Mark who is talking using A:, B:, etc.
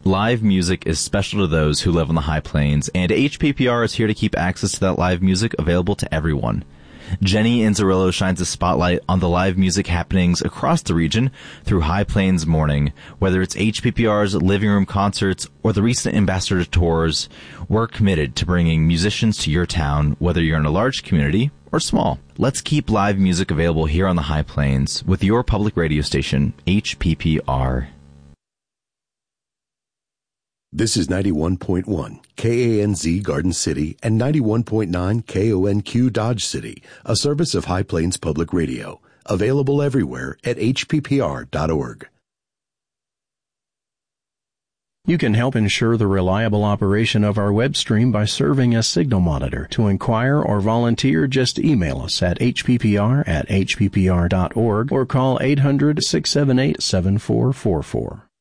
A: Live music is special to those who live on the High Plains, and HPPR is here to keep access to that live music available to everyone. Jenny Inzerillo shines a spotlight on the live music happenings across the region through High Plains Morning. Whether it's HPPR's living room concerts or the recent ambassador tours, we're committed to bringing musicians to your town, whether you're in a large community or small. Let's keep live music available here on the High Plains with your public radio station, HPPR.
B: This is 91.1 KANZ Garden City and 91.9 KONQ Dodge City, a service of High Plains Public Radio, available everywhere at hppr.org.
C: You can help ensure the reliable operation of our web stream by serving as signal monitor. To inquire or volunteer, just email us at hppr@hppr.org or call 800-678-7444.